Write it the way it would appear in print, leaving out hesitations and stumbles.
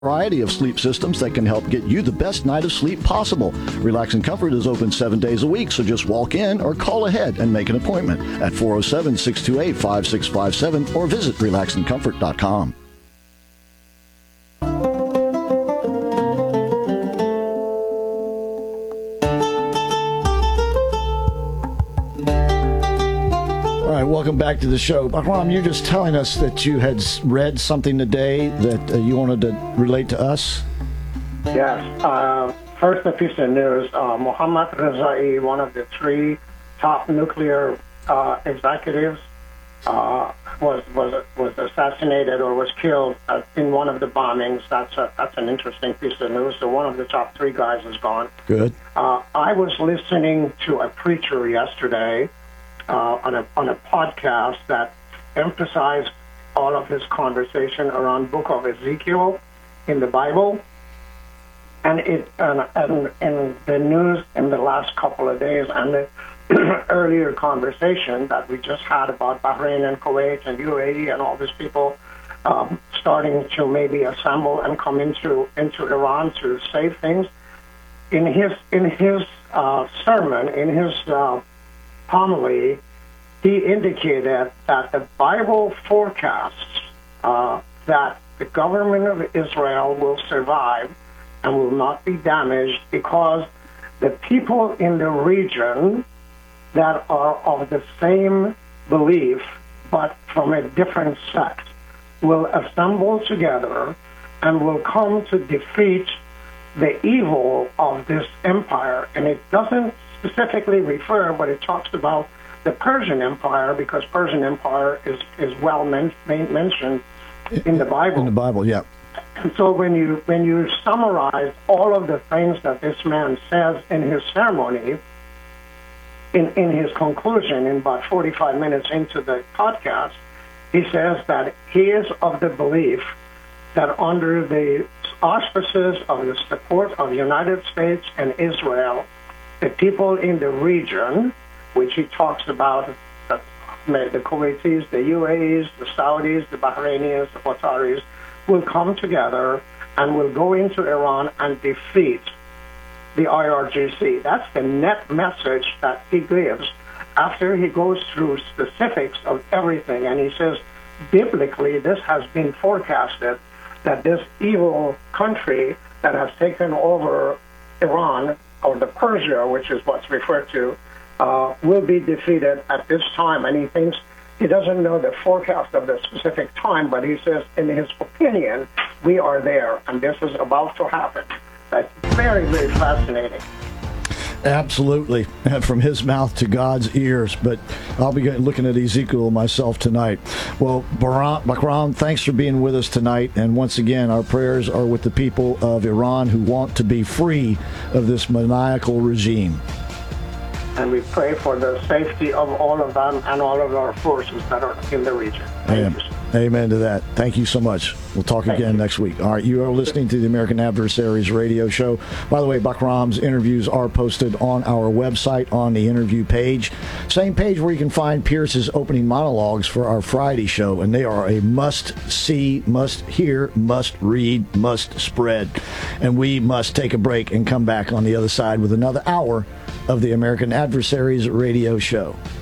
Variety of sleep systems that can help get you the best night of sleep possible. Relax and Comfort is open 7 days a week, so just walk in or call ahead and make an appointment at 407-628-5657 or visit relaxandcomfort.com. All right, welcome back to the show. Bahram, you're just telling us that you had read something today that you wanted to relate to us? Yes. First, a piece of news. Mohammad Rezai, one of the three top nuclear executives, was assassinated or was killed in one of the bombings. That's an interesting piece of news. So one of the top three guys is gone. Good. I was listening to a preacher yesterday on a podcast that emphasized all of his conversation around Book of Ezekiel in the Bible, and in the news in the last couple of days, and the earlier conversation that we just had about Bahrain and Kuwait and UAE and all these people starting to maybe assemble and come into Iran to save things. In his sermon, in his homily, he indicated that the Bible forecasts that the government of Israel will survive and will not be damaged because the people in the region that are of the same belief but from a different sect will assemble together and will come to defeat the evil of this empire. And it doesn't specifically refer, but it talks about the Persian Empire, because Persian Empire is well mentioned in the Bible. In the Bible, yeah. And so when you summarize all of the things that this man says in his ceremony, in his conclusion, in about 45 minutes into the podcast, he says that he is of the belief that under the auspices of the support of the United States and Israel, the people in the region, which he talks about, the Kuwaitis, the UAEs, the Saudis, the Bahrainis, the Qataris, will come together and will go into Iran and defeat the IRGC. That's the net message that he gives after he goes through specifics of everything. And he says, biblically, this has been forecasted that this evil country that has taken over Iran, or the Persia, which is what's referred to, will be defeated at this time. And he thinks, he doesn't know the forecast of the specific time, but he says, in his opinion, we are there, and this is about to happen. That's very, very fascinating. Absolutely. From his mouth to God's ears. But I'll be looking at Ezekiel myself tonight. Well, Bahram, thanks for being with us tonight. And once again, our prayers are with the people of Iran who want to be free of this maniacal regime. And we pray for the safety of all of them and all of our forces that are in the region. Amen to that. Thank you so much. We'll talk again next week. All right, you are listening to the American Adversaries radio show. By the way, Bahram's interviews are posted on our website on the interview page. Same page where you can find Pierce's opening monologues for our Friday show, and they are a must-see, must-hear, must-read, must-spread. And we must take a break and come back on the other side with another hour of the American Adversaries radio show.